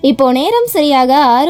இப்போ நேரம் சரியாக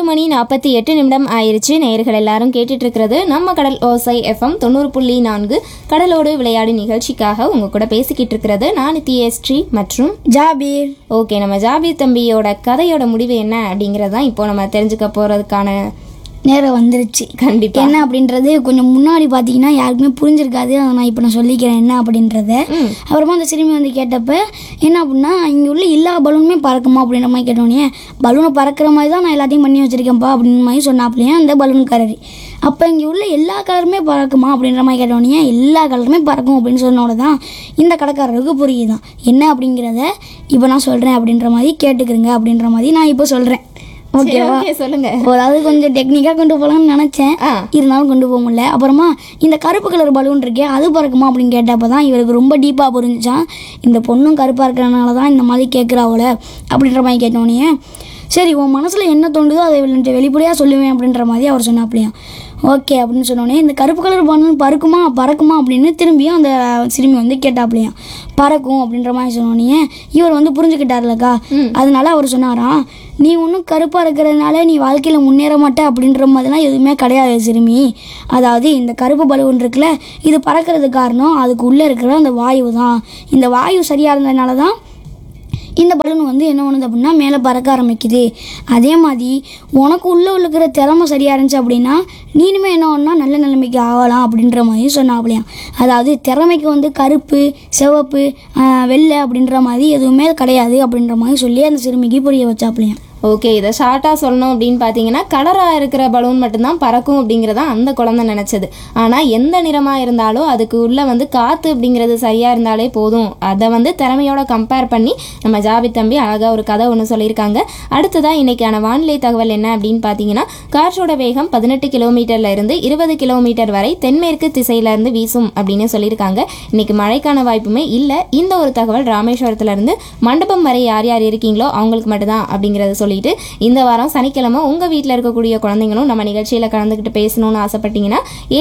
6:48 ஆயிருச்சு. நேயர்கள் எல்லாரும் கேட்டுட்டு இருக்கிறது நம்ம கடல் ஓசை எஃப்எம் 90.4 கடலோடு விளையாடு நிகழ்ச்சிக்காக உங்க கூட பேசிக்கிட்டு இருக்கிறது நான் நித்யஸ்ரீ மற்றும் ஜாபீர். ஓகே, நம்ம ஜாபீர் தம்பியோட கதையோட முடிவு என்ன அப்படிங்கறதான் இப்போ நம்ம தெரிஞ்சுக்க போறதுக்கான நேரம் வந்துருச்சு. கண்டிப்பா என்ன அப்படின்றது கொஞ்சம் முன்னாடி பார்த்தீங்கன்னா யாருக்குமே புரிஞ்சிருக்காது. அதை நான் இப்போ நான் சொல்லிக்கிறேன் என்ன அப்படின்றத. அப்புறமா அந்த சிறுமி வந்து கேட்டப்ப என்ன அப்படின்னா, இங்கே உள்ள எல்லா பலூனுமே பறக்குமா அப்படின்ற மாதிரி கேட்டோன்னே, பலூனை பறக்கிற மாதிரி தான் நான் எல்லாத்தையும் பண்ணி வச்சிருக்கேன்ப்பா அப்படின்ற மாதிரி சொன்னாப்லையே அந்த பலூன்காரர். அப்போ இங்கே உள்ள எல்லா கலருமே பறக்குமா அப்படின்ற மாதிரி கேட்டோன்னே, எல்லா கலருமே பறக்கும் அப்படின்னு சொன்னோட தான் இந்த கடைக்காரருக்கு புரியுதான் என்ன அப்படிங்கிறத இப்போ நான் சொல்கிறேன் அப்படின்ற மாதிரி கேட்டுக்கிறேங்க அப்படின்ற மாதிரி நான் இப்போ சொல்கிறேன். ஓகேவா? சொல்லுங்க. அதாவது கொஞ்சம் டெக்னிக்காக கொண்டு போகலாம்னு நினச்சேன், இருந்தாலும் கொண்டு போக முடியல. அப்புறமா இந்த கருப்பு கலர் பலூன் இருக்கே அது பறக்குமா அப்படின்னு கேட்டப்போ தான் இவருக்கு ரொம்ப டீப்பாக புரிஞ்சான். இந்த பொண்ணும் கருப்பாக இருக்கிறனால தான் இந்த மாதிரி கேட்குறாவோல அப்படின்ற மாதிரி கேட்டோன்னே, சரி உன் மனசில் என்ன தோண்டுதோ அதை வெளிப்படையாக சொல்லுவேன் அப்படின்ற மாதிரி அவர் சொன்னாப்லையா. ஓகே அப்படின்னு சொன்னோடனே, இந்த கருப்பு கலர் பலூன் பறக்குமா அப்படின்னு திரும்பியும் அந்த சிறுமி வந்து கேட்டாப்லையா. பறக்கும் அப்படின்ற மாதிரி சொன்னோடனே இவர் வந்து புரிஞ்சுக்கிட்டார்லக்கா. அதனால அவர் சொன்னாராம், நீ ஒன்றும் கருப்பாக இருக்கிறதுனால நீ வாழ்க்கையில் முன்னேற மாட்டே அப்படின்ற மாதிரிலாம் எதுவுமே கிடையாது சிறுமி. அதாவது இந்த கருப்பு பலூன் இருக்குல்ல, இது பறக்கிறதுக்கு காரணம் அதுக்கு உள்ளே இருக்கிற அந்த வாயு தான். இந்த வாயு சரியாக இருந்ததுனால தான் இந்த பலூன் வந்து என்ன பண்ணுது அப்படின்னா மேலே பறக்க ஆரம்பிக்குது. அதே மாதிரி உனக்கு உள்ளே இருக்கிற திறமை சரியாக இருந்துச்சு அப்படின்னா நீனுமே என்ன ஒன்றா நல்ல நிலைமைக்கு ஆகலாம் அப்படின்ற மாதிரி சொன்னாப்லையாம். அதாவது திறமைக்கு வந்து கருப்பு, சிவப்பு, வெள்ளை அப்படின்ற மாதிரி எதுவுமே கிடையாது அப்படின்ற மாதிரி சொல்லி அந்த சிறுமிக்கு புரிய வச்சாப்லையாம். ஓகே, இதை ஷார்ட்டாக சொல்லணும் அப்படின்னு பார்த்தீங்கன்னா, கலராக இருக்கிற பலூன் மட்டும்தான் பறக்கும் அப்படிங்கிறதா அந்த குழந்தை நினச்சது. ஆனால் எந்த நிறமாக இருந்தாலும் அதுக்கு உள்ளே வந்து காற்று அப்படிங்கிறது சரியாக இருந்தாலே போதும். அதை வந்து திறமையோட கம்பேர் பண்ணி நம்ம ஜாபீர் தம்பி அழகாக ஒரு கதை ஒன்று சொல்லியிருக்காங்க. அடுத்ததாக இன்றைக்கான வானிலை தகவல் என்ன அப்படின்னு பார்த்தீங்கன்னா, காற்றோட வேகம் 18 கிலோமீட்டர்ல இருந்து 20 கிலோமீட்டர் வரை தென்மேற்கு திசையிலேருந்து வீசும் அப்படின்னு சொல்லியிருக்காங்க. இன்றைக்கி மழைக்கான வாய்ப்புமே இல்லை. இந்த ஒரு தகவல் ராமேஸ்வரத்துலேருந்து மண்டபம் வரை யார் யார் இருக்கீங்களோ அவங்களுக்கு மட்டும்தான் அப்படிங்கிறத சொல்லி இந்த வாரம் சனிக்கிழமை உங்க வீட்டில் இருக்கக்கூடிய குழந்தைங்களும் நம்ம நிகழ்ச்சியில் கலந்துக்கிட்டு பேசணும்னு ஆசைப்பட்டீங்கன்னா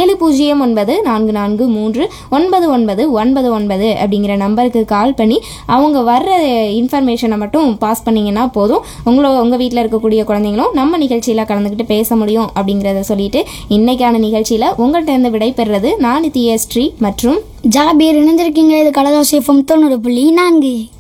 7094449999 அப்படிங்கிற நம்பருக்கு கால் பண்ணி அவங்க வர்ற இன்ஃபர்மேஷனை மட்டும் பாஸ் பண்ணீங்கன்னா போதும். உங்க வீட்டில் இருக்கக்கூடிய குழந்தைங்களும் நம்ம நிகழ்ச்சியில் கலந்துக்கிட்டு பேச முடியும் அப்படிங்கிறத சொல்லிட்டு இன்னைக்கான நிகழ்ச்சியில் உங்கள்கிட்ட இருந்து விடை பெறுறது நான் நித்யஸ்ரீ மற்றும் ஜாபீர். இணைந்திருக்கீங்க இது கடலோசை எஃப்எம் 90.4.